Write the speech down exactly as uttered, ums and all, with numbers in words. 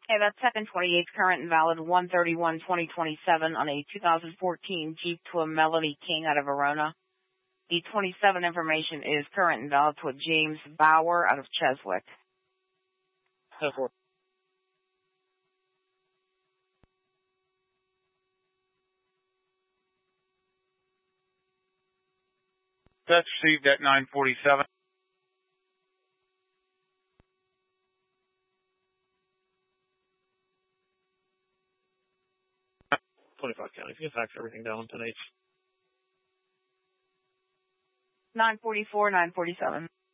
Okay, that's seven twenty-eight, current and valid one thirty-one twenty twenty-seven on a two thousand fourteen Jeep to a Melody King out of Verona. The twenty-seven information is current and valid to a James Bauer out of Cheswick. That's received at nine forty-seven. twenty-five County. If you can fax everything down tonight. nine forty-four, nine forty-seven.